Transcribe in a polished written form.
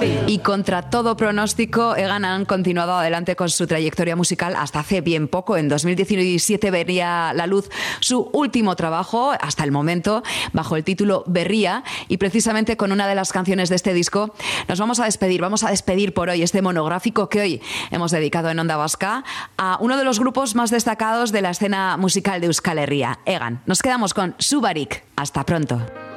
Y contra todo pronóstico, Egan han continuado adelante con su trayectoria musical hasta hace bien poco. En 2017 vería la luz su último trabajo, hasta el momento, bajo el título Berría, y precisamente con una de las canciones de este disco nos vamos a despedir por hoy este monográfico que hoy hemos dedicado en Onda Vasca a uno de los grupos más destacados de la escena musical de Euskal Herria, Egan. Nos quedamos con Su Barik. Hasta pronto.